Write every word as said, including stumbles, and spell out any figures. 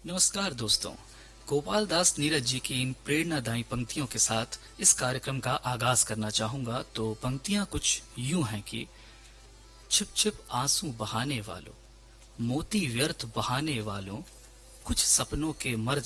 नमस्कार दोस्तों। गोपाल दास नीरज जी की इन प्रेरणादायी पंक्तियों के साथ इस कार्यक्रम का आगाज करना चाहूंगा। तो पंक्तियां कुछ यूं हैं कि छिप छिप आंसू बहाने वालों, मोती व्यर्थ बहाने वालों, कुछ सपनों के मर